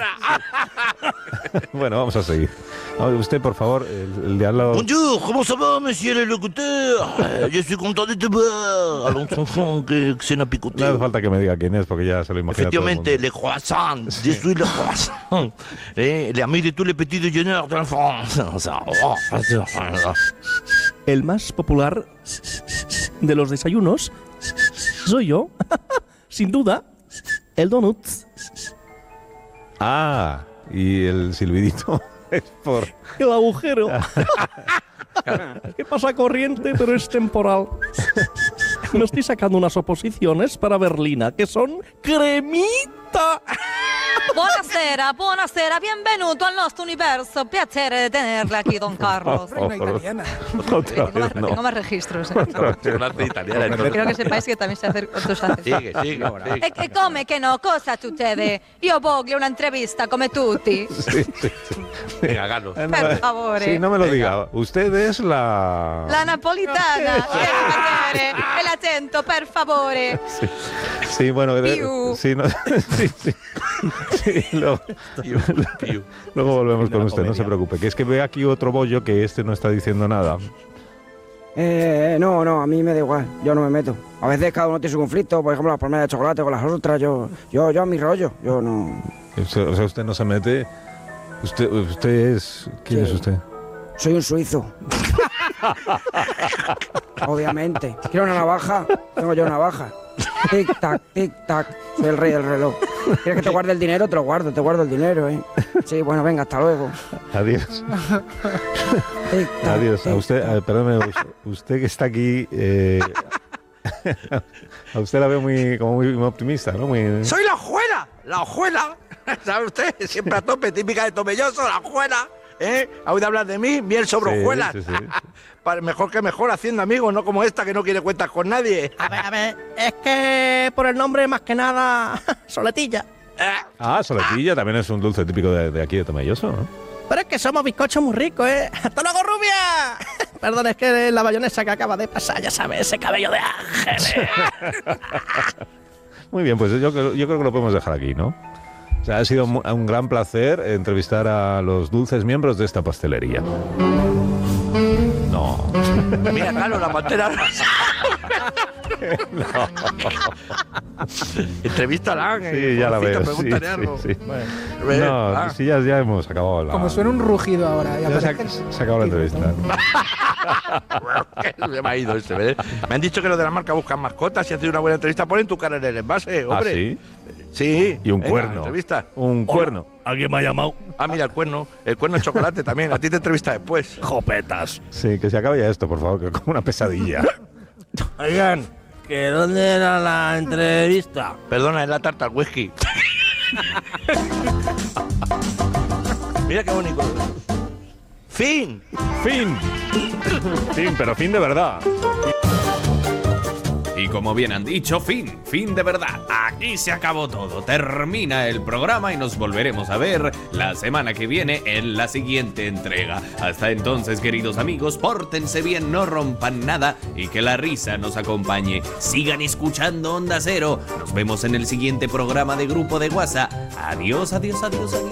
cara. Bueno, vamos a seguir. Usted, por favor, el de al lado. Bonjour, comment ça va, monsieur le locuteur? Je suis content de te voir. Allons, enfant, que se n'a picoté. No hace falta que me diga quién es, porque ya se lo imagina Efectivamente, todo le croissant, je suis le croissant. L'ami de tous les petits déjeuners de la France. El más popular de los desayunos soy yo. Sin duda, el donut. Ah, y el silbidito es por... El agujero. ¿Qué pasa, corriente? Pero es temporal. Me estoy sacando unas oposiciones para Berlina, que son cremita. Buonasera, buonasera, benvenuto al nostro universo. Piacere tenerle aquí, don Carlos. Reina italiana. Otra vez no. Tengo más registros. Una italiana, entonces. Creo que sepáis que también se hace otros haces. Sigue. E come che no? Cosa succede? Io voglio una entrevista come tutti. Sí. Venga, Galo. Per favore. Sí, no me lo diga. Usted es la... La napolitana. Quiero sapere el acento, per favore. Sí, bueno... Piu. Sí, no, sí. Sí, luego volvemos con usted, no se preocupe. Que es que ve aquí otro bollo que este no está diciendo nada. No, a mí me da igual, yo no me meto. A veces cada uno tiene su conflicto, por ejemplo, las palmeras de chocolate con las otras, yo a mi rollo, yo no... O sea, usted no se mete. Usted es... ¿Quién es usted? Soy un suizo. Obviamente. ¿Quiero una navaja? Tengo yo una navaja. Tic-tac, tic-tac. Soy el rey del reloj. ¿Quieres que te guarde el dinero? Te guardo el dinero, ¿eh? Sí, bueno, venga, hasta luego. Adiós. Tic-tac, Adiós. A usted, tic-tac. perdóneme, usted que está aquí... a usted la veo muy optimista, ¿no? Soy la hojuela. ¿Sabe usted? Siempre a tope, típica de Tomelloso, la hojuela. ¿Ha oído hablar de mí? Miel sobre hojuelas. Sí. Mejor que mejor haciendo amigos, no como esta que no quiere cuentas con nadie. A ver, es que por el nombre más que nada, Soletilla. Ah, soletilla también es un dulce típico de aquí de Tomelloso, ¿no? Pero es que somos bizcochos muy ricos, ¿eh? ¡Hasta luego, rubia! Perdón, es que la bayonesa que acaba de pasar, ya sabes, ese cabello de ángel. Muy bien, pues yo creo que lo podemos dejar aquí, ¿no? O sea, ha sido un gran placer entrevistar a los dulces miembros de esta pastelería. No. Mira, Carlos, la pantera. Entrevístala. Sí, ya la veo. Pregúntale algo. Sí. Bueno, No, sí, ya hemos acabado la... Como suena un rugido ahora. Ya se acabó la entrevista. Se me ha ido este, ¿ves? Me han dicho que los de la marca buscan mascotas y hacer una buena entrevista ponen tu cara en el envase, hombre. ¿Ah, sí? Sí. Y un Venga, cuerno. Entrevista. Un cuerno. ¿Alguien me ha llamado? Ah, mira, el cuerno de chocolate también. A ti te entrevista después. Jopetas. Sí, que se acabe ya esto, por favor, que es como una pesadilla. Oigan, ¿que dónde era la entrevista? Perdona, es la tarta al whisky. Mira qué bonito. ¡Fin! ¡Fin! Fin, pero fin de verdad. Y como bien han dicho, fin de verdad. Aquí se acabó todo. Termina el programa y nos volveremos a ver la semana que viene en la siguiente entrega. Hasta entonces, queridos amigos, pórtense bien, no rompan nada y que la risa nos acompañe. Sigan escuchando Onda Cero. Nos vemos en el siguiente programa de Grupo de WhatsApp. Adiós.